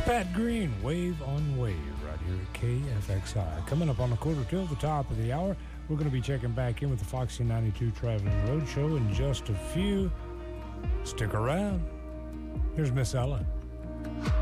Pat Green, Wave on Wave, right here at KFXI. Coming up on the quarter till the top of the hour, we're going to be checking back in with the Foxy 92 Traveling Roadshow in just a few. Stick around. Here's Miss Ella.